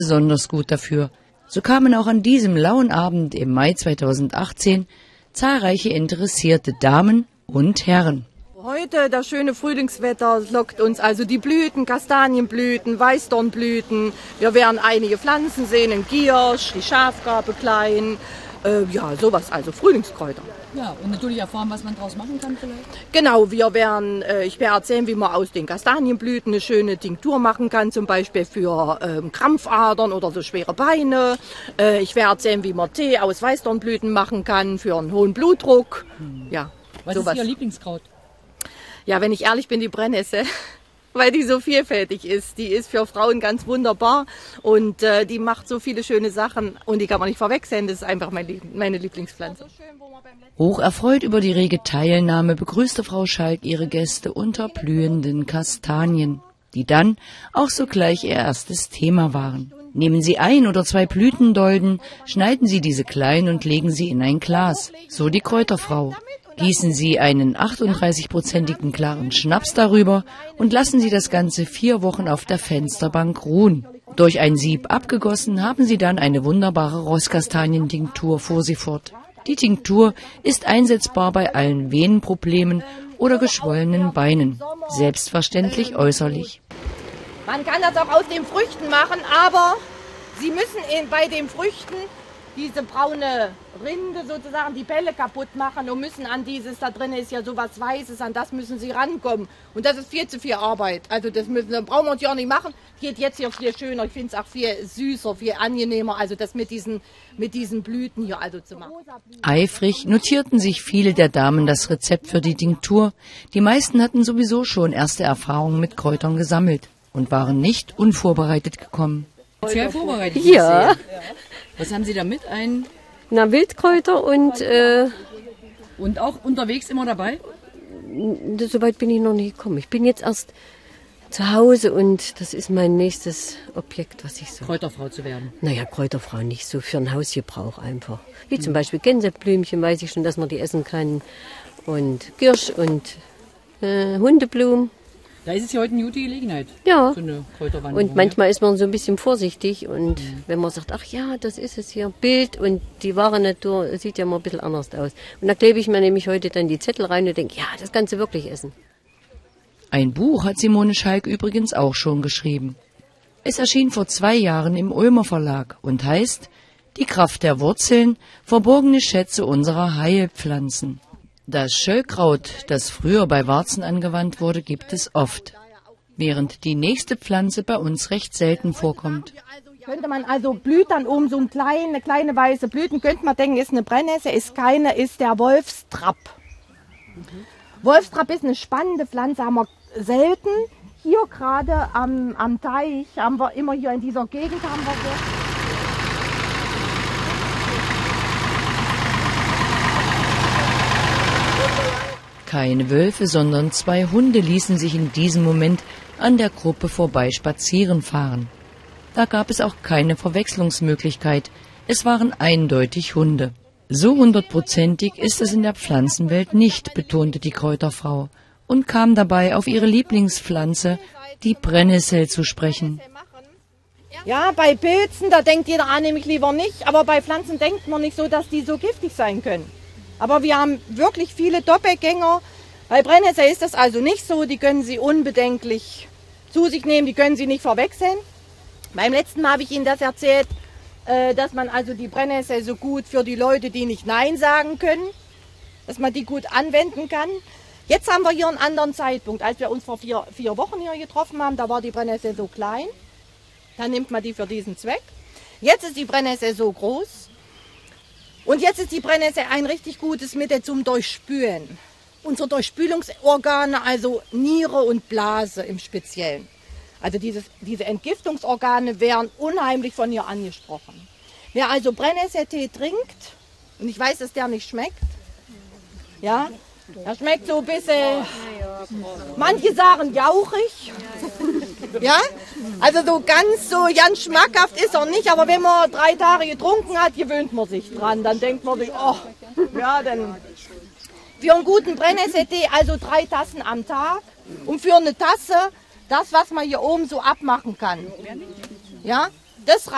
besonders gut dafür. So kamen auch an diesem lauen Abend im Mai 2018 zahlreiche interessierte Damen und Herren. Heute das schöne Frühlingswetter lockt uns, also die Blüten, Kastanienblüten, Weißdornblüten. Wir werden einige Pflanzen sehen, den Giersch, die Schafgarbe klein, ja sowas, also Frühlingskräuter. Ja, und natürlich erfahren, was man daraus machen kann vielleicht. Genau, ich werde erzählen, wie man aus den Kastanienblüten eine schöne Tinktur machen kann, zum Beispiel für Krampfadern oder so schwere Beine. Ich werde erzählen, wie man Tee aus Weißdornblüten machen kann für einen hohen Blutdruck. Ja, was sowas. ist Ihr Lieblingskraut? Ja, wenn ich ehrlich bin, die Brennnessel, weil die so vielfältig ist. Die ist für Frauen ganz wunderbar und die macht so viele schöne Sachen und die kann man nicht verwechseln. Das ist einfach meine Lieblingspflanze. Hocherfreut über die rege Teilnahme begrüßte Frau Schalk ihre Gäste unter blühenden Kastanien, die dann auch sogleich ihr erstes Thema waren. Nehmen Sie 1 oder 2 Blütendolden, schneiden Sie diese klein und legen sie in ein Glas, so die Kräuterfrau. Gießen Sie einen 38-prozentigen klaren Schnaps darüber und lassen Sie das Ganze 4 Wochen auf der Fensterbank ruhen. Durch ein Sieb abgegossen haben Sie dann eine wunderbare Rosskastanientinktur, fuhr sie fort. Die Tinktur ist einsetzbar bei allen Venenproblemen oder geschwollenen Beinen, selbstverständlich äußerlich. Man kann das auch aus den Früchten machen, aber Sie müssen bei den Früchten diese braune Rinde sozusagen, die Bälle kaputt machen und müssen an dieses, da drin ist ja sowas Weißes, an das müssen sie rankommen. Und das ist viel zu viel Arbeit. Also das brauchen wir uns ja auch nicht machen. Geht jetzt hier viel schöner, ich finde es auch viel süßer, viel angenehmer, also das mit diesen Blüten hier also zu machen. Eifrig notierten sich viele der Damen das Rezept für die Tinktur. Die meisten hatten sowieso schon erste Erfahrungen mit Kräutern gesammelt und waren nicht unvorbereitet gekommen. Sehr vorbereitet. Ja. Was haben Sie da mit? Na, Wildkräuter Und auch unterwegs immer dabei? So weit bin ich noch nicht gekommen. Ich bin jetzt erst zu Hause und das ist mein nächstes Objekt, was ich so... Kräuterfrau zu werden? Naja, Kräuterfrau nicht, so für ein Hausgebrauch einfach. Wie zum Beispiel Gänseblümchen, weiß ich schon, dass man die essen kann. Und Giersch und Hundeblumen. Da ist es ja heute eine gute Gelegenheit, ja. So eine Kräuterwanderung. Und manchmal ist man so ein bisschen vorsichtig und wenn man sagt, ach ja, das ist es hier, Bild und die wahre Natur sieht ja mal ein bisschen anders aus. Und da klebe ich mir nämlich heute dann die Zettel rein und denke, ja, das kannst du wirklich essen. Ein Buch hat Simone Schalk übrigens auch schon geschrieben. Es erschien vor 2 Jahren im Ulmer Verlag und heißt Die Kraft der Wurzeln, verborgene Schätze unserer Heilpflanzen. Das Schöllkraut, das früher bei Warzen angewandt wurde, gibt es oft, während die nächste Pflanze bei uns recht selten vorkommt. Könnte man also blüht dann oben so eine kleine weiße Blüten, könnte man denken, ist eine Brennnessel, ist keine, ist der Wolfstrapp. Wolfstrapp ist eine spannende Pflanze, haben wir selten. Hier gerade am Teich haben wir immer hier in dieser Gegend haben wir so. Keine Wölfe, sondern 2 Hunde ließen sich in diesem Moment an der Gruppe vorbei spazieren fahren. Da gab es auch keine Verwechslungsmöglichkeit. Es waren eindeutig Hunde. So 100%ig ist es in der Pflanzenwelt nicht, betonte die Kräuterfrau und kam dabei auf ihre Lieblingspflanze, die Brennnessel, zu sprechen. Ja, bei Pilzen, da denkt jeder nämlich lieber nicht, aber bei Pflanzen denkt man nicht so, dass die so giftig sein können. Aber wir haben wirklich viele Doppelgänger. Bei Brennnessel ist das also nicht so. Die können Sie unbedenklich zu sich nehmen, die können Sie nicht verwechseln. Beim letzten Mal habe ich Ihnen das erzählt, dass man also die Brennnessel so gut für die Leute, die nicht Nein sagen können, dass man die gut anwenden kann. Jetzt haben wir hier einen anderen Zeitpunkt. Als wir uns vor 4 Wochen hier getroffen haben, da war die Brennnessel so klein. Dann nimmt man die für diesen Zweck. Jetzt ist die Brennnessel so groß. Und jetzt ist die Brennnessel ein richtig gutes Mittel zum Durchspülen. Unsere Durchspülungsorgane, also Niere und Blase im Speziellen. Also diese Entgiftungsorgane werden unheimlich von ihr angesprochen. Wer also Brennnesseltee trinkt, und ich weiß, dass der nicht schmeckt, ja, der schmeckt so ein bisschen, manche sagen jauchig, ja, also so ganz schmackhaft ist er nicht, aber wenn man 3 Tage getrunken hat, gewöhnt man sich dran, dann denkt man sich, oh, ja, dann für einen guten Brennnesseltee also 3 Tassen am Tag und für eine Tasse das, was man hier oben so abmachen kann, ja, das reicht.